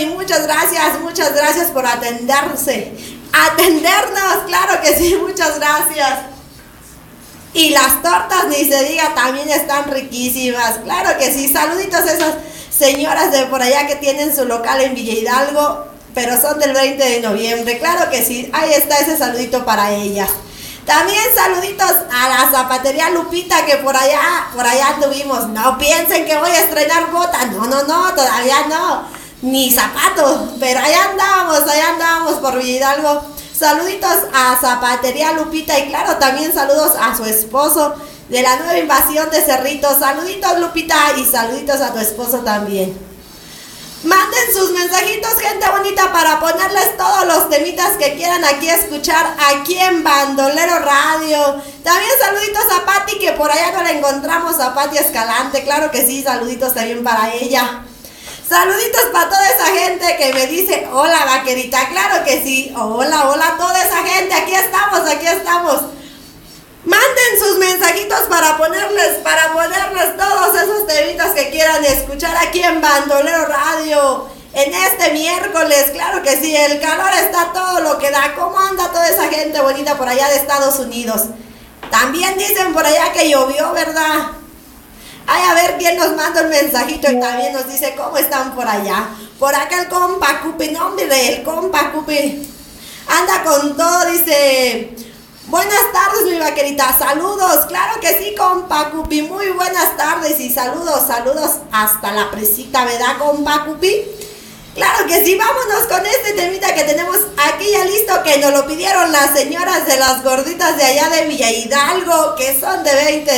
y muchas gracias por atendernos, claro que sí, muchas gracias. Y las tortas, ni se diga, también están riquísimas, claro que sí. Saluditos a esas señoras de por allá que tienen su local en Villa Hidalgo, pero son del 20 de noviembre, claro que sí, ahí está ese saludito para ellas. También saluditos a la zapatería Lupita, que por allá anduvimos. No piensen que voy a estrenar botas, no, todavía no, ni zapatos, pero allá andábamos por Villa Hidalgo. Saluditos a zapatería Lupita y claro, también saludos a su esposo de la nueva invasión de Cerritos. Saluditos, Lupita, y saluditos a tu esposo también. Manden sus mensajitos, gente bonita, para ponerles todos los temitas que quieran aquí escuchar, aquí en Bandolero Radio. También saluditos a Pati, que por allá no la encontramos, a Pati Escalante, claro que sí, saluditos también para ella. Saluditos para toda esa gente que me dice, hola vaquerita, claro que sí, hola toda esa gente, aquí estamos. Manden sus mensajitos para ponerles todos esos temitas que quieran escuchar aquí en Bandolero Radio en este miércoles, claro que sí, el calor está todo lo que da. ¿Cómo anda toda esa gente bonita por allá de Estados Unidos? También dicen por allá que llovió, ¿verdad? Ay, a ver quién nos manda un mensajito y también nos dice cómo están por allá. Por acá el compa Cupi, no hombre, el compa Cupi anda con todo, dice... Buenas tardes, mi vaquerita, saludos, claro que sí, compa Cupi, muy buenas tardes y saludos hasta la presita, ¿verdad, compa Cupi? Claro que sí, vámonos con este temita que tenemos aquí ya listo, que nos lo pidieron las señoras de las gorditas de allá de Villa Hidalgo, que son de 20